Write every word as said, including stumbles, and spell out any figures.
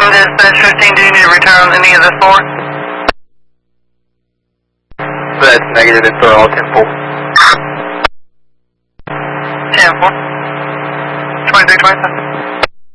Dispatch fifteen, do you need to return on any of this four? That's negative, it's for all ten four. ten four. twenty-three twenty-seven.